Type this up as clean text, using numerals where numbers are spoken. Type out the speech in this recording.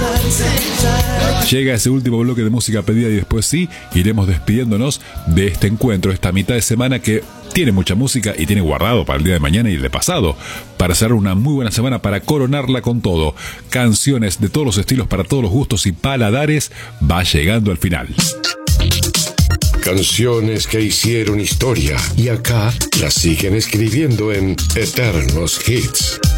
Llega ese último bloque de música pedida y después sí, iremos despidiéndonos de este encuentro, esta mitad de semana que tiene mucha música y tiene guardado para el día de mañana y el de pasado, para cerrar una muy buena semana, para coronarla con todo. Canciones de todos los estilos, para todos los gustos y paladares, va llegando al final. Canciones que hicieron historia y acá las siguen escribiendo en Eternos Hits.